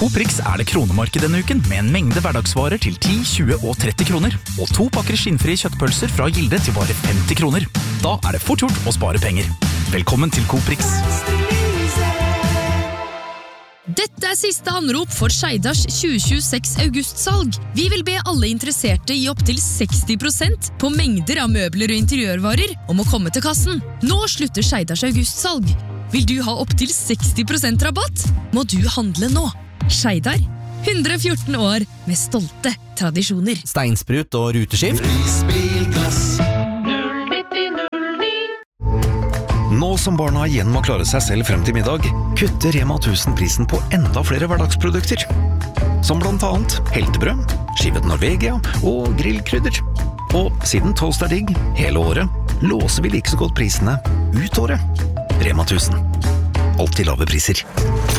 Coprix det kronemarked denne uken, med en mengde hverdagsvarer til 10, 20 og 30 kroner. Og 2 pakker skinnfrie kjøttpølser fra Gilde til bare 50 kroner. Da det fort gjort å spare penger. Velkommen til Coprix. Dette siste anrop for Skeidars 2026 augustsalg. Vi vil be alle interesserte i opp til 60% på mengder av møbler og interiørvarer om å komme til kassen. Nå slutter Skeidars augustsalg. Vil du ha opp til 60% rabatt? Må du handle nå. Skeidar, 114 år med stolte tradisjoner. Steinsprut og ruteskift. Nå som barna igjen må klare seg selv frem til middag, kutter Rema 1000 prisen på enda flere hverdagsprodukter. Som blant annet heltebrød, skivet Norvegia og grillkrydder. Og siden toast digg hele året, låser vi like så godt prisene ut året. Rema 1000. Alltid lave priser.